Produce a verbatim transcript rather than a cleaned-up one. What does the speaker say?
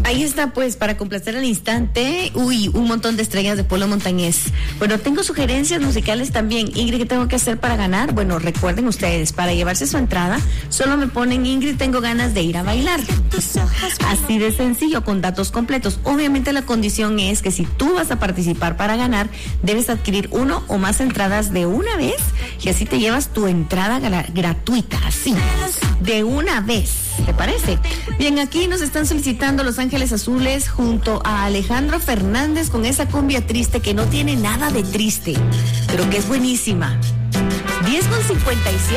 Ahí está, pues, para complacer al instante. Uy, un montón de estrellas de Polo Montañés. Bueno, tengo sugerencias musicales también. Ingrid, ¿qué tengo que hacer para ganar? Bueno, recuerden ustedes, para llevarse su entrada, solo me ponen Ingrid, tengo ganas de ir a bailar. Así de sencillo, con datos completos. Obviamente la condición es que si tú vas a participar para ganar, debes adquirir uno o más entradas de una vez y así te llevas tu entrada gra- gratuita, así, de una vez. ¿Te parece? Bien, aquí nos están solicitando Los Ángeles Azules junto a Alejandro Fernández con esa cumbia triste que no tiene nada de triste, pero que es buenísima. diez con cincuenta y siete.